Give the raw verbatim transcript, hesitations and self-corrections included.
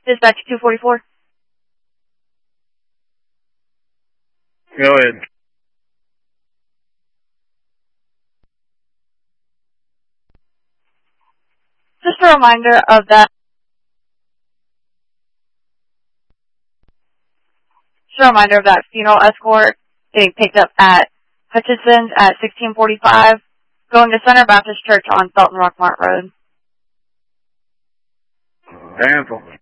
Dispatch two forty-four. Go ahead. Just a reminder of that. Just a reminder of that funeral escort getting picked up at Hutchinson's at sixteen forty-five, going to Center Baptist Church on Felton Rockmart Road. Cancel.